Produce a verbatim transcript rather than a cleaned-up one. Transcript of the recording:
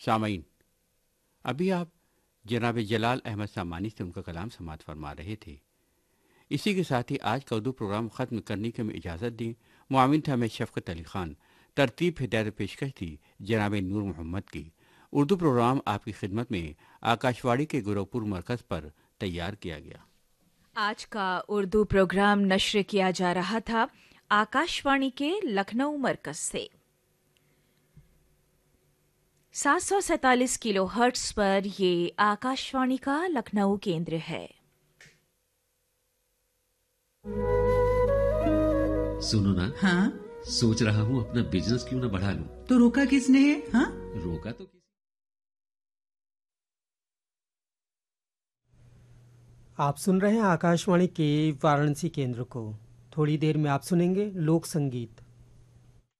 सामीन, अभी आप जनाब जलाल अहमद सामानी से उनका कलाम समाअत फरमा रहे थे। इसी के साथ ही आज का उर्दू प्रोग्राम ख़त्म करने की हमें इजाज़त दी। मुआविन था मैं शफ़क़त अली ख़ान। तरतीब हिदायत पेशकश थी जनाब नूर मोहम्मद की। उर्दू प्रोग्राम आपकी खिदमत में आकाशवाणी के गोरखपुर मरकज़ पर तैयार किया गया। आज का उर्दू प्रोग्राम नश्र किया जा रहा था आकाशवाणी के लखनऊ मरकज से। सात सौ सैतालीस किलो हर्ट्स पर ये आकाशवाणी का लखनऊ केंद्र है। सुनो ना, हाँ, सोच रहा हूँ अपना बिजनेस क्यों ना बढ़ा लूं। तो रोका किसने है? हाँ, रोका तो किसी। आप सुन रहे हैं आकाशवाणी के वाराणसी केंद्र को। थोड़ी देर में आप सुनेंगे लोक संगीत।